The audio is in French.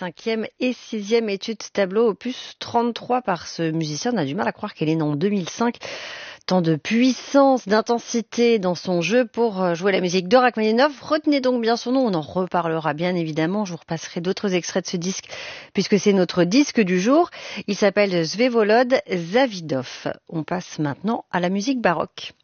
5e et 6e étude tableau opus 33 par ce musicien. On a du mal à croire qu'elle est née en 2005. Tant de puissance, d'intensité dans son jeu pour jouer la musique de Rachmaninov. Retenez donc bien son nom, on en reparlera bien évidemment. Je vous repasserai d'autres extraits de ce disque puisque c'est notre disque du jour. Il s'appelle Vsevolod Zavidov. On passe maintenant à la musique baroque.